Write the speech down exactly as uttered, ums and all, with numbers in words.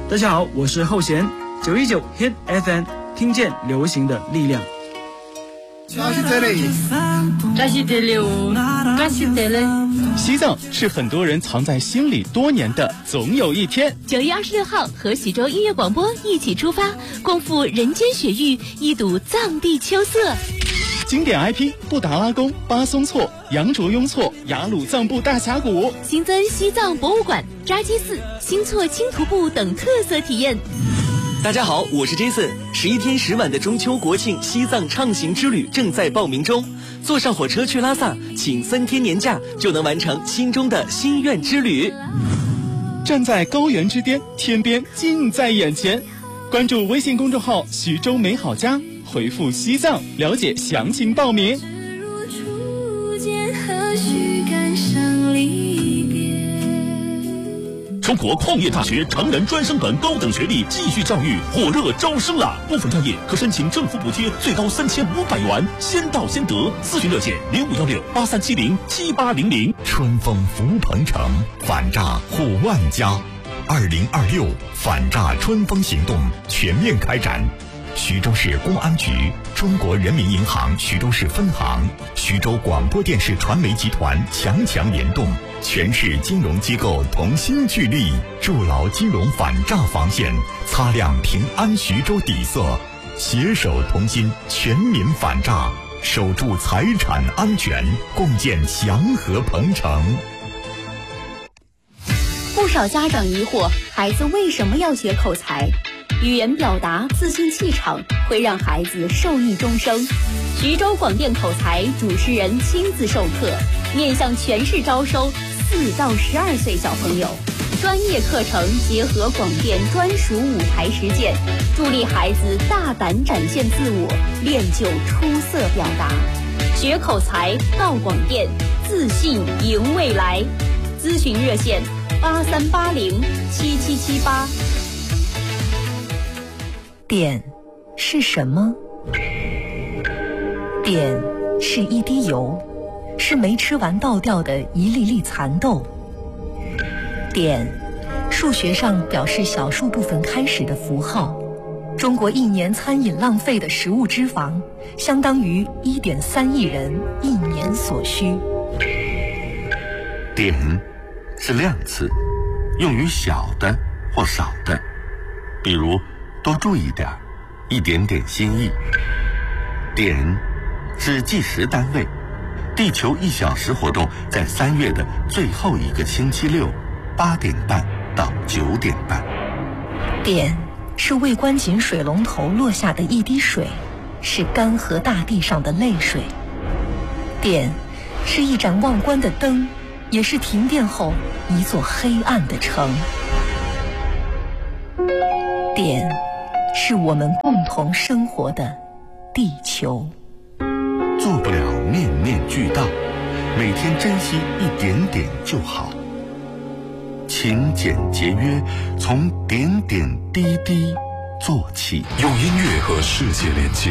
大家好，我是后弦，九一九 Hit F M， 听见流行的力量。 这是这里，这是这里哦，这是这里。 西藏是很多人藏在心里多年的总有一天。 九月二十六号，和徐州音乐广播一起出发，共赴人间雪域，一睹藏地秋色。 经典 I P 布达拉宫、巴松措、羊卓雍措、雅鲁藏布大峡谷， 新增西藏博物馆、扎基寺、新措青徒步等特色体验。 大家好，我是 Jason。十一天十晚的中秋国庆西藏畅行之旅正在报名中，坐上火车去拉萨，请三天年假就能完成心中的心愿之旅。 站在高原之巅，天边近在眼前。关注微信公众号徐州美好家，回复西藏了解详情报名。 中国矿业大学成人专升本高等学历继续教育火热招生了，部分专业可申请政府补贴，最高三千五百元，先到先得。咨询热线零五幺六八三七零七八零零。 春风福鹏城，反诈护万家。二零二六反诈春风行动全面开展。徐州市公安局、中国人民银行徐州市分行、徐州广播电视传媒集团强强联动，全市金融机构同心聚力，筑牢金融反诈防线，擦亮平安徐州底色，携手同心，全民反诈，守住财产安全，共建祥和鹏城。 不少家长疑惑，孩子为什么要学口才？语言表达、自信气场会让孩子受益终生。徐州广电口才主持人亲自授课，面向全市招收四到十二岁小朋友。专业课程结合广电专属舞台实践，助力孩子大胆展现自我，练就出色表达。学口才到广电，自信赢未来。咨询热线八三八零七七七八。 碘是什么？碘是一滴油，是没吃完倒掉的一粒粒蚕豆。碘，数学上表示小数部分开始的符号。中国一年餐饮浪费的食物脂肪，相当于 一点三亿人一年所需。 碘是量词，用于小的或少的，比如多注意点，一点点心意。碘是计时单位，地球一小时活动在三月的最后一个星期六，八点半到九点半。 碘是未关紧水龙头落下的一滴水，是干涸大地上的泪水。碘是一盏忘关的灯，也是停电后一座黑暗的城。碘是我们共同生活的地球。 做不了面面俱到，每天珍惜一点点就好。勤俭节约，从点点滴滴做起。 用音乐和世界连接，